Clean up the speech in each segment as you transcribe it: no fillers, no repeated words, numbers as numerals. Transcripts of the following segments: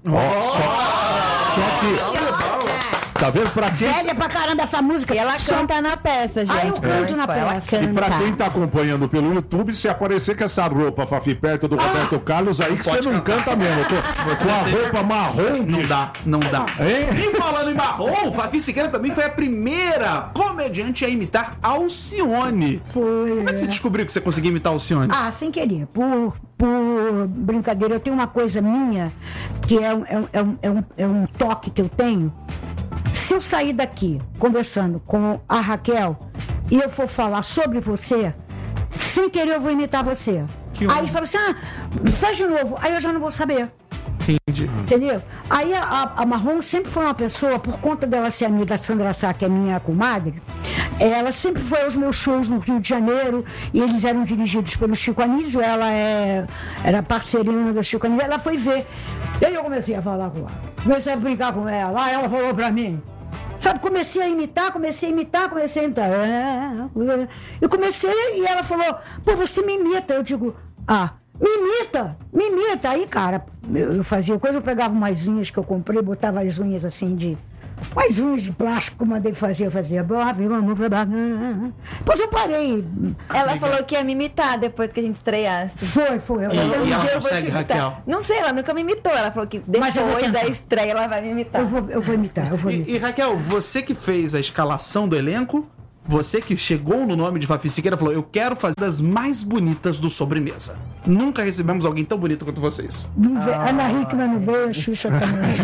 Só que... Tá vendo? Pra quem... Velha pra caramba essa música. E ela canta na peça, gente. Eu canto na peça. E pra quem tá acompanhando pelo YouTube, se aparecer com essa roupa, Fafi, perto do Roberto Carlos, aí que você não canta mesmo. Com a roupa marrom, Não dá. hein? E falando em marrom, Fafi Siqueira também foi a primeira comediante a imitar Alcione. Foi. Como é que você descobriu que você conseguia imitar Alcione? Sem querer. Por brincadeira. Eu tenho uma coisa minha, que é um toque que eu tenho. Se eu sair daqui conversando com a Raquel e eu for falar sobre você, sem querer eu vou imitar você. Aí fala assim, faz de novo. Aí eu já não vou saber. Entendi. Entendeu? Aí a Marrom sempre foi uma pessoa, por conta dela ser amiga da Sandra Sá, que é minha comadre, ela sempre foi aos meus shows no Rio de Janeiro, e eles eram dirigidos pelo Chico Anísio, ela era parceirinha do Chico Anísio, ela foi ver. E aí eu comecei a falar com ela, comecei a brincar com ela, aí ela falou pra mim, sabe, comecei a imitar. Eu comecei, e ela falou, pô, você me imita. Eu digo, me imita. Aí, cara, eu fazia coisa, eu pegava umas unhas que eu comprei, botava as unhas assim umas unhas de plástico, mandei fazer, eu fazia. Depois eu parei. Ela falou que ia me imitar depois que a gente estreasse. Foi. E ela eu vou consegue, te imitar. Raquel? Não sei, ela nunca me imitou. Ela falou que Mas eu vou depois tentar. da estreia ela vai me imitar. Eu vou imitar. E Raquel, você que fez a escalação do elenco, você que chegou no nome de Fafi Siqueira, falou, eu quero fazer das mais bonitas do Sobremesa. Nunca recebemos alguém tão bonito quanto vocês. Ana Hickman não veio, a Xuxa também.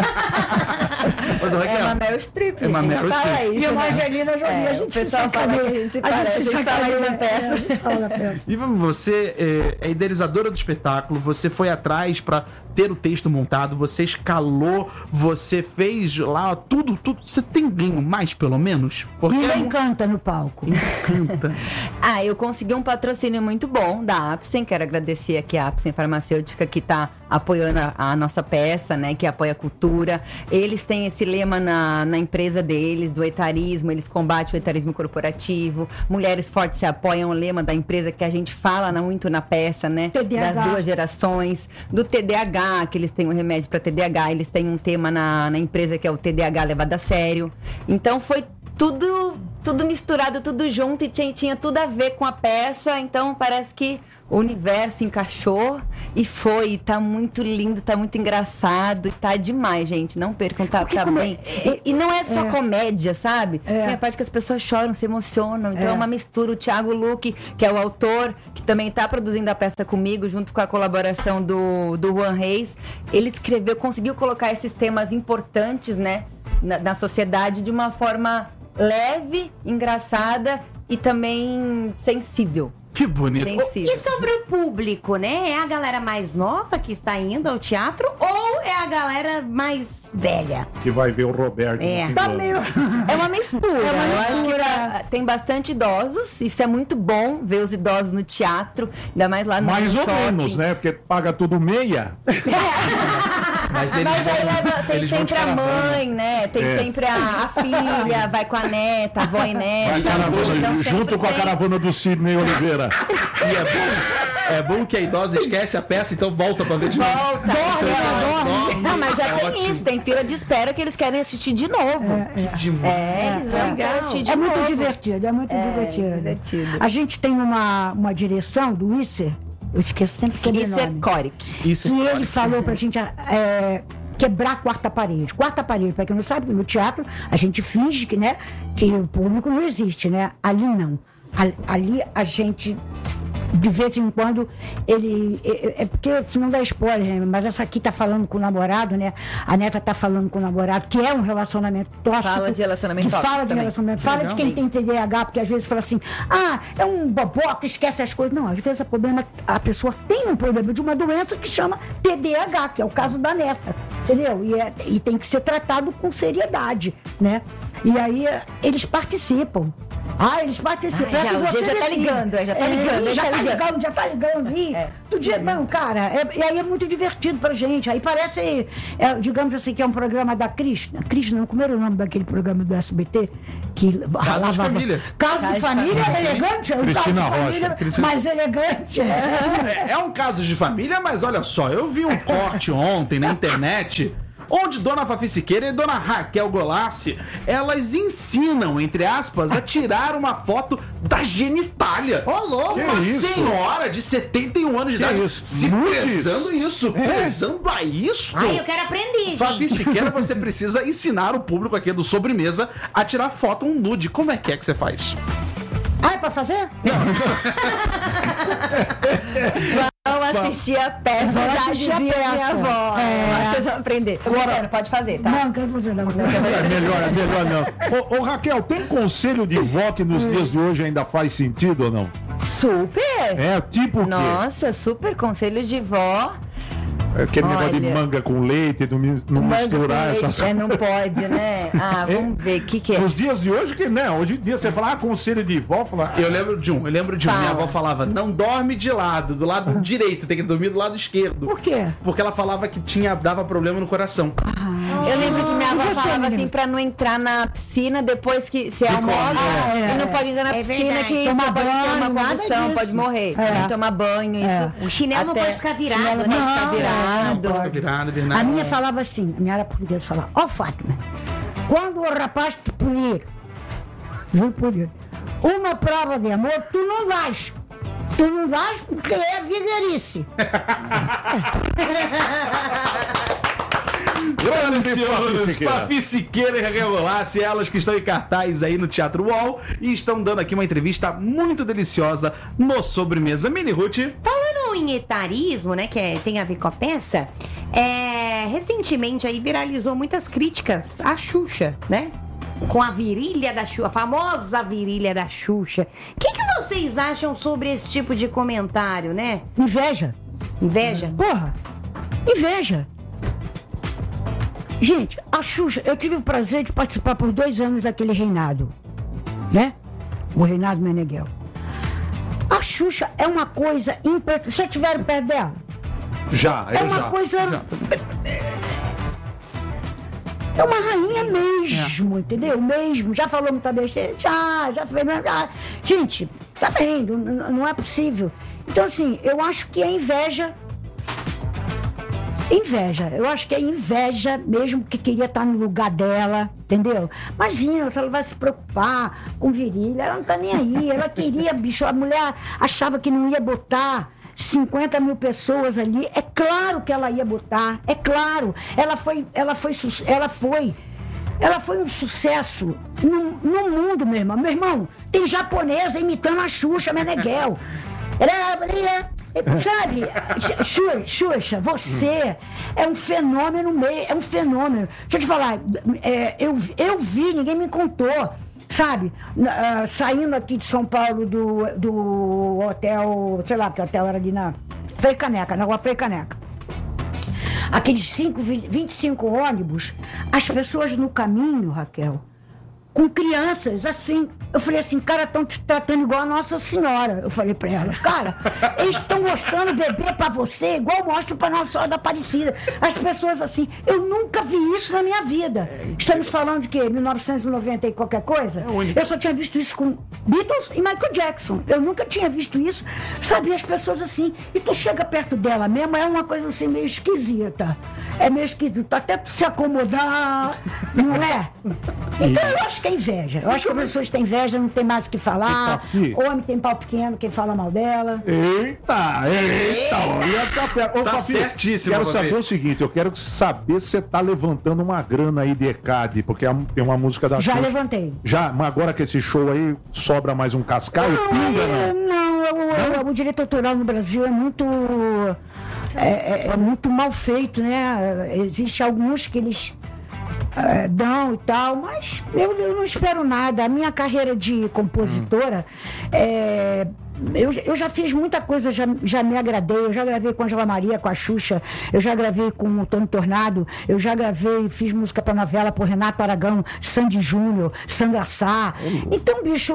Mas, Raquel, É uma Meryl Streep. É uma gente. Meryl Fala Streep. isso, E a né? Angelina Jolie, a O gente se pessoal fala que a gente se parece, a gente fala isso na peça. A gente fala na peça. E você é idealizadora do espetáculo, você foi atrás pra ter o texto montado, você escalou, você fez lá tudo. Você tem ganho mais, pelo menos? Porque E ela encanta no palco. encanta. Eu consegui um patrocínio muito bom da Apsen, quero agradecer aqui a Apsen Farmacêutica, que está apoiando a nossa peça, né, que apoia a cultura. Eles têm esse lema na empresa deles, do etarismo, eles combatem o etarismo corporativo. Mulheres Fortes se apoiam, o lema da empresa que a gente fala muito na peça, né, TDAH. das duas gerações, do TDAH, que eles têm um remédio para TDAH, eles têm um tema na empresa que é o TDAH levado a sério. Então foi tudo misturado, tudo junto, e tinha tudo a ver com a peça. Então parece que o universo encaixou e tá muito lindo, tá muito engraçado, e tá demais, gente. Não percam, tá bem. E não é só comédia, sabe? Tem a parte que as pessoas choram, se emocionam. Então é uma mistura. O Thiago Luque, que é o autor, que também tá produzindo a peça comigo, junto com a colaboração do Juan Reis, ele conseguiu colocar esses temas importantes, né, na sociedade de uma forma leve, engraçada e também sensível. Que bonito. Sensível. E sobre o público, né? É a galera mais nova que está indo ao teatro ou é a galera mais velha? Que vai ver o Roberto. É. no fim Tá do ano. meio... É uma mistura. Eu acho que tem bastante idosos. Isso é muito bom, ver os idosos no teatro, ainda mais lá no Mais ou shopping. menos, né? Porque paga tudo meia. Mas eles Mas aí vão, tem eles vão de sempre a caravana. mãe, né? Tem sempre a filha, vai com a neta, a avó e neta. Vai a caravana, Então, junto sempre com a tem- caravana do Sidney Oliveira. E é bom que a idosa esquece a peça, então volta pra ver de novo. Volta, Dorme. Não, mas já É tem ótimo. isso, tem fila de espera que eles querem assistir de novo. Demais. Eles querem assistir de É novo. muito divertido, é muito divertido. divertido. A gente tem uma direção do Isser, eu esqueço sempre o Isso é sobrenome, Coric. Isso que ele falou pra gente quebrar a quarta parede. Quarta parede, pra quem não sabe, no teatro a gente finge que, né, que o público não existe, né? Ali não. Ali a gente, de vez em quando, é porque não dá spoiler, né? Mas essa aqui tá falando com o namorado, né? A neta tá falando com o namorado, que é um relacionamento tóxico. Fala de relacionamento que tóxico fala de também. relacionamento. Fala de quem tem TDAH, porque às vezes fala assim, é um boboca, esquece as coisas. Não, às vezes a pessoa tem um problema de uma doença que chama TDAH, que é o caso da neta, entendeu? E tem que ser tratado com seriedade, né? E aí eles participam. Ah, eles participam. Ah, já, o dia já tá ligando, já tá ligando, já tá ligando. Do dia, não, cara, e aí é muito divertido pra gente. Aí parece, digamos assim, que é um programa da Krishna. Krishna, como era o nome daquele programa do SBT? Que Casa de Família. Casa de Família elegante. Cristina Rocha. Família mais elegante. É um caso de família, mas olha só, eu vi um corte ontem na internet onde Dona Fafi Siqueira e Dona Raquel Golassi, elas ensinam, entre aspas, a tirar uma foto da genitália. Ô, louco! Uma senhora de 71 anos de idade isso? se prezando isso, prezando a isso. Ai, eu quero aprender, gente. Fafi Siqueira, você precisa ensinar o público aqui do Sobremesa a tirar foto, um nude. Como é que você faz? Ah, é pra fazer? Vão assistir a peça, Vão já assistir a dizia peça. minha avó. Vocês vão aprender. Agora, pode fazer, tá? Não quero fazer, não. É melhor não. Ô, Raquel, tem conselho de vó que nos dias de hoje ainda faz sentido ou não? Super! É, tipo o quê? Nossa, super conselho de vó. Aquele negócio de Olha. manga com leite, não Manga misturar com essas leite, coisas. não pode, né? Ah, vamos ver, o que é? Nos dias de hoje que não. Hoje em dia você fala, conselho de vó, fala, Eu lembro de um. Fala. Minha avó falava, não dorme de lado, do lado direito, tem que dormir do lado esquerdo. Por quê? Porque ela falava que dava problema no coração. Eu lembro que minha avó E você, falava menina? assim, pra não entrar na piscina depois que você almoça e não pode entrar na É piscina verdade. que Tomar você pode ter banho, uma nada convulsão, disso. pode morrer. Tem que tomar banho, isso. O chinelo não pode ficar virado, chinelo não né? pode ficar Não, virado. não Fica virado, A minha falava assim, a minha era portuguesa, falava, ó Fátima, quando o rapaz te pedir, uma prova de amor, tu não dás. Tu não dás porque é vigarice. Senhoras e Fafi senhores, Siqueira. Fafi Siqueira e Raquel Golassi, elas que estão em cartaz aí no Teatro UOL e estão dando aqui uma entrevista muito deliciosa no Sobremesa. Mini Ruth. Falando em etarismo, né, que tem a ver com a peça, recentemente aí viralizou muitas críticas à Xuxa, né? Com a virilha da Xuxa, a famosa virilha da Xuxa. O que vocês acham sobre esse tipo de comentário, né? Inveja. Inveja? Porra, inveja. Gente, a Xuxa, eu tive o prazer de participar por 2 anos daquele reinado, né? O reinado Meneghel. A Xuxa é uma coisa impressionante. Vocês estiveram perto dela? já, É uma já. coisa. É uma rainha mesmo, entendeu? Mesmo. Já falou muita besteira? Já fez. Gente, tá bem, não é possível. Então, assim, eu acho que é inveja. Inveja. Eu acho que é inveja mesmo, que queria estar no lugar dela, entendeu? Imagina, se ela vai se preocupar com virilha, ela não tá nem aí. Ela queria, bicho, a mulher achava que não ia botar 50 mil pessoas ali. É claro que ela ia botar, é claro. Ela foi um sucesso no mundo, meu irmão. Meu irmão, tem japonesa imitando a Xuxa Meneghel. Sabe, Xuxa, você é um fenômeno é um fenômeno. Deixa eu te falar, eu vi, ninguém me contou, sabe, saindo aqui de São Paulo do hotel, sei lá, porque o hotel era ali na Frei Caneca, na rua Frei Caneca. Aqueles 25 ônibus, as pessoas no caminho, Raquel, com crianças, assim. Eu falei assim, cara, estão te tratando igual a Nossa Senhora. Eu falei pra ela, cara, eles estão mostrando bebê pra você, igual mostram pra Nossa Senhora da Aparecida. As pessoas assim, eu nunca vi isso na minha vida. Estamos falando de quê? 1990 e qualquer coisa? Eu só tinha visto isso com Beatles e Michael Jackson. Eu nunca tinha visto isso. Sabe, as pessoas assim, e tu chega perto dela mesmo, é uma coisa assim meio esquisita. É meio esquisito, até tu se acomodar, não é? Então eu acho que é inveja. Eu acho que as pessoas têm inveja, não tem mais o que falar. Homem tem pau pequeno, quem fala mal dela. Eita! Olha essa fera. Ô, Tá Fafi, certíssimo, Quero Fafi. saber o seguinte, eu quero saber se você tá levantando uma grana aí de ECAD, porque tem uma música da Já Xuxa. levantei. Já, mas agora que esse show aí sobra mais um cascaio, pinga, não? O direito autoral no Brasil é muito. É muito mal feito, né? Existem alguns que eles dão e tal, mas eu não espero nada. A minha carreira de compositora eu já fiz muita coisa, já me agradei. Eu já gravei com a Angela Maria, com a Xuxa, eu já gravei com o Tony Tornado, eu já gravei, fiz música pra novela por Renato Aragão, Sandy Júnior, Sandra Sá. Então, bicho,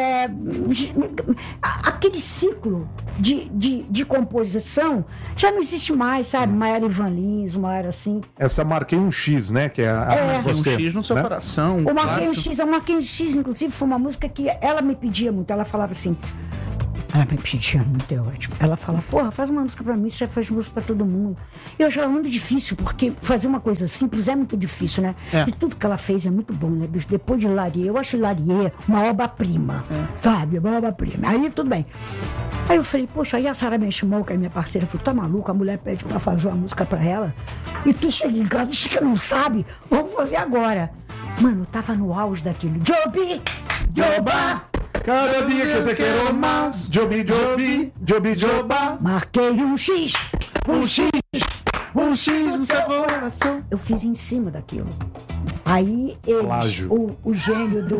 aquele ciclo de composição já não existe mais, sabe? Uma era Ivan Lins, uma era assim. Essa Marquei um X, né? Que é a Tem um você, X no seu né? coração. O Marquei um X, o Marquei um X, inclusive, foi uma música que ela me pedia muito. Ela falava assim. Ela me pedia muito, é ótimo. Ela fala, porra, faz uma música pra mim, você já faz música pra todo mundo. Eu achava muito difícil, porque fazer uma coisa simples é muito difícil, né? E tudo que ela fez é muito bom, né, bicho? Depois de Larie, eu acho Larie uma obra-prima, sabe? Uma obra-prima. Aí, tudo bem. Aí eu falei, poxa, aí a Sara Benchimol, que é minha parceira, falou, tá maluca? A mulher pede pra fazer uma música pra ela. E tu chega em casa, diz que não sabe, vamos fazer agora. Mano, eu tava no auge daquilo. Jobi! Joba! Cada dia que eu te quero mais. Jobi, Jobi, Jobi, Joba. Marquei um X Um X no seu coração. eu fiz em cima daquilo. Aí eles, Plágio. o gênio do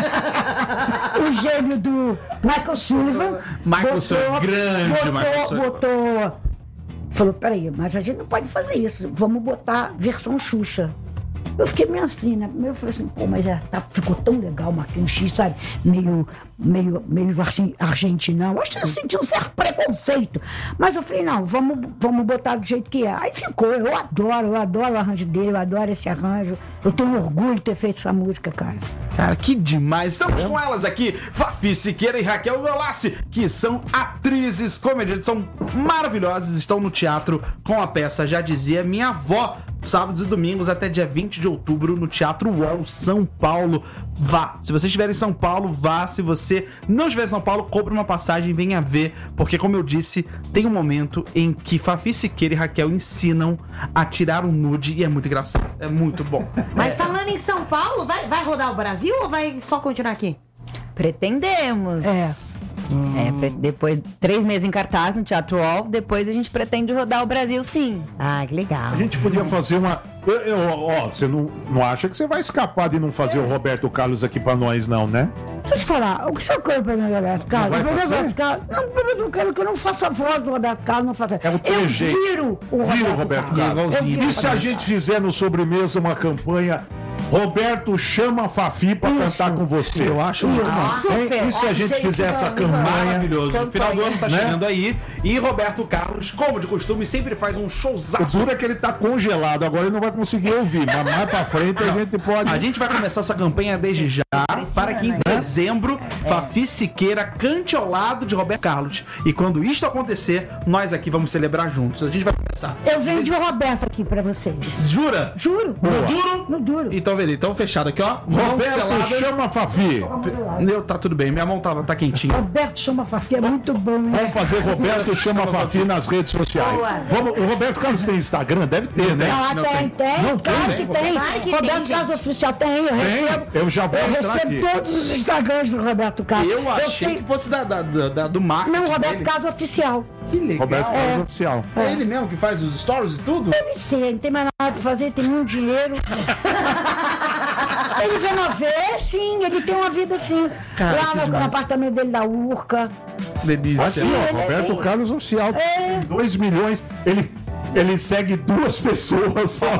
o gênio do Michael Sullivan Michael Sullivan, grande Michael Sullivan. falou, peraí, mas a gente não pode fazer isso, vamos botar versão Xuxa. Eu fiquei meio assim, né? Primeiro eu falei assim, pô, mas ficou tão legal, Marquei um X, sabe? Meio argentinão. Acho que eu senti um certo preconceito. Mas eu falei, não, vamos botar do jeito que é. Aí ficou, eu adoro o arranjo dele, eu adoro esse arranjo. Eu tenho orgulho de ter feito essa música, cara. Cara, que demais. Estamos com elas aqui, Fafi Siqueira e Raquel Golassi, que são atrizes, comediantes, são maravilhosas, estão no teatro com a peça Já Dizia Minha Avó, sábados e domingos até dia 20 de outubro no Teatro UOL, São Paulo. Vá. Se você estiver em São Paulo, vá. Se você não estiver em São Paulo, compre uma passagem e venha ver, porque, como eu disse, tem um momento em que Fafi Siqueira e Raquel ensinam a tirar um nude e é muito engraçado. É muito bom. Mas falando em São Paulo, vai rodar o Brasil ou vai só continuar aqui? Pretendemos. Depois, 3 meses em cartaz no Teatro UOL, depois a gente pretende rodar o Brasil, sim. Ah, que legal. A gente podia fazer uma... você não acha que você vai escapar de não fazer o Roberto Carlos aqui pra nós, não, né? Deixa eu te falar, o que você quer pra mim, Roberto Carlos? Não vai O fazer? Roberto Carlos, não, eu quero que eu não faça a voz do Roberto Carlos, não faça. É o teu eu jeito. viro o Roberto Carlos. Eu viro E se a gente fizer no Sobremesa uma campanha, Roberto chama a Fafi pra cantar com você? Eu acho Super. E se a gente fizer essa campanha? maravilhoso. O final do ano tá Né? chegando aí. E Roberto Carlos, como de costume, sempre faz um O showzaço. duro é que ele tá congelado, agora ele não vai conseguir ouvir, mas mais pra frente a gente pode... A gente vai começar essa campanha desde já, para que em dezembro Fafi Siqueira cante ao lado de Roberto Carlos. E quando isto acontecer, nós aqui vamos celebrar juntos. A gente vai começar. Eu vendi o Roberto aqui pra vocês. Jura? Juro. No duro? No duro. Então, beleza. Então, fechado aqui, ó. Mãos Roberto, seladas. chama a Fafi. Tá tudo bem. Minha mão tá quentinha. Roberto chama a Fafi, é muito bom, né? Vamos fazer Roberto chama a Fafi nas redes sociais. O Roberto Carlos tem Instagram? Deve ter, né? Não, tem. Não Claro tem, que né? tem. Claro que Roberto tem, Carlos Oficial tem, eu recebo. Eu já vou Eu entrar recebo aqui. todos os Instagrams do Roberto Carlos. Eu achei que fosse do marketing Não, Roberto dele. Carlos Oficial. Que legal. Roberto Carlos Oficial. É ele mesmo que faz os stories e tudo? Deve ser, não tem mais nada pra fazer, tem muito dinheiro. Ele vê uma vez, sim, ele tem uma vida assim. Cara, que Lá no demais. apartamento dele da Urca. Delícia. Assim, ó, Roberto Carlos Oficial. 2 milhões. Ele segue 2 pessoas só.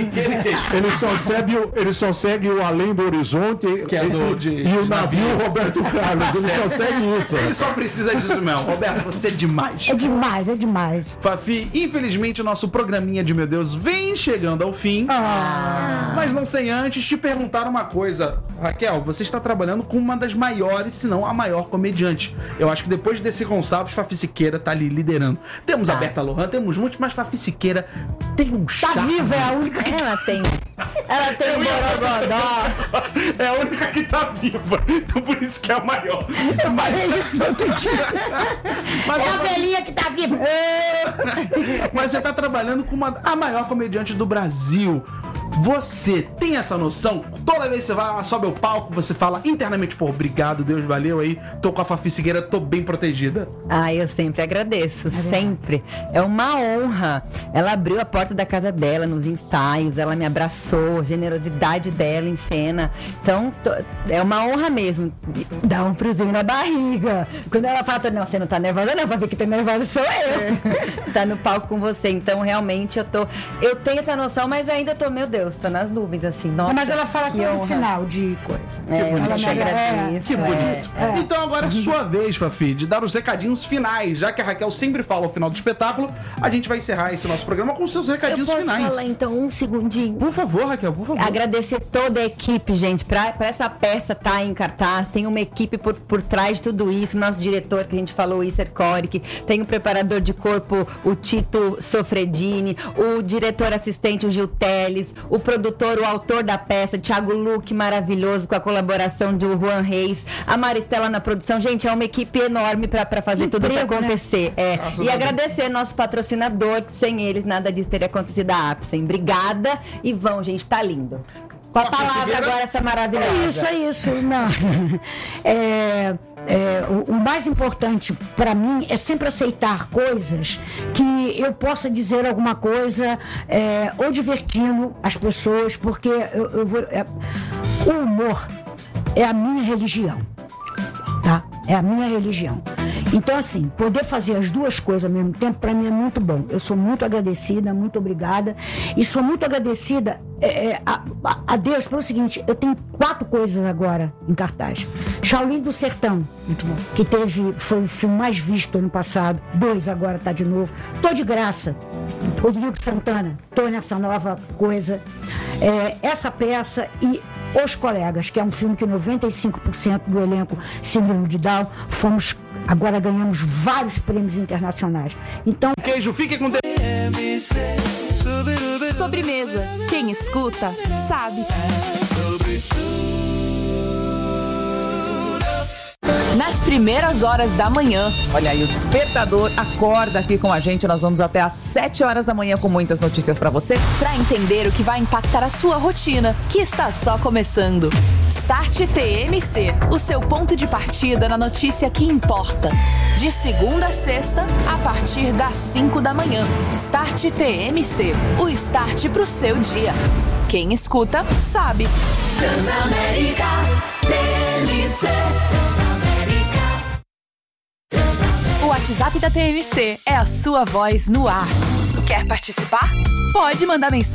Ele só segue o Além do Horizonte Que é e o navio Roberto Carlos. Ele só segue isso. Ele só precisa disso mesmo. Roberto, você é demais. É demais. Fafi, infelizmente o nosso programinha de Meu Deus vem chegando ao fim. Mas não sem antes te perguntar uma coisa. Raquel, você está trabalhando com uma das maiores, se não a maior comediante. Eu acho que depois desse Gonçalves, Fafi Siqueira tá ali liderando. Temos a Berta Lohan, temos muitos, mas Fafi Siqueira tem um Tá charme. viva, é a única que Ela tem o Borogodó. É a única que tá viva. Então por isso que é a maior. falei isso no outro dia. Mas, É a velhinha que tá viva. mas você tá trabalhando com a maior comediante do Brasil. Você tem essa noção? Toda vez que você vai lá, sobe ao palco, você fala internamente, pô, obrigado, Deus, valeu aí, tô com a Fafi Siqueira, tô bem protegida. Eu sempre agradeço, sempre. É uma honra. Ela abriu a porta da casa dela nos ensaios, ela me abraçou, a generosidade dela em cena. Então, é uma honra mesmo. Dá um friozinho na barriga. Quando ela fala, não, você não tá nervosa, não, vai ver que tá nervosa sou eu. Tá no palco com você. Então, realmente, eu tenho essa noção, mas ainda tô, meu Deus, tô nas nuvens, assim. Nossa, mas ela fala que no final de coisa. Eu te agradeço. Que bonito. Então agora é sua vez, Fafi, de dar os recadinhos finais. Já que a Raquel sempre fala ao final do espetáculo, a gente vai encerrar esse nosso programa com seus recadinhos finais. Eu posso falar, então, um segundinho? Por favor, Raquel, por favor. Agradecer toda a equipe, gente, pra essa peça tá em cartaz. Tem uma equipe por trás de tudo isso. Nosso diretor, que a gente falou, o Isser Coric. Tem o preparador de corpo, o Tito Sofredini. O diretor assistente, o Gil Teles. O produtor, o autor da peça, Thiago Luque, maravilhoso, com a colaboração do Juan Reis. A Maristela na produção. Gente, é uma equipe enorme pra fazer tudo isso acontecer. Né? E agradecer nosso patrocinador, que sem eles nada disso teria acontecido, a Apsen. Obrigada. E vão, gente, tá lindo. Com a palavra agora, essa maravilhosa. É isso. Não. O mais importante para mim é sempre aceitar coisas que eu possa dizer alguma coisa ou divertindo as pessoas, porque o humor é a minha religião, tá? É a minha religião. Então, assim, poder fazer as duas coisas ao mesmo tempo, para mim é muito bom. Eu sou muito agradecida, muito obrigada. E sou muito agradecida a Deus pelo seguinte, eu tenho 4 coisas agora em cartaz. Shaolin do Sertão, muito bom, que foi o filme mais visto ano passado. 2 agora tá de novo. Tô de graça. Rodrigo Santana, tô nessa nova coisa. Essa peça e Os Colegas, que é um filme que 95% do elenco síndrome de Down, agora ganhamos vários prêmios internacionais. Então, queijo, fique com Sobremesa. Quem escuta, sabe. Nas primeiras horas da manhã. Olha aí, o Despertador acorda aqui com a gente. Nós vamos até às 7 horas da manhã com muitas notícias pra você. Pra entender o que vai impactar a sua rotina, que está só começando. Start TMC, o seu ponto de partida na notícia que importa. De segunda a sexta, a partir das 5 da manhã. Start TMC, o start pro seu dia. Quem escuta, sabe. Transamérica TMC. O WhatsApp da TMC é a sua voz no ar. Quer participar? Pode mandar mensagem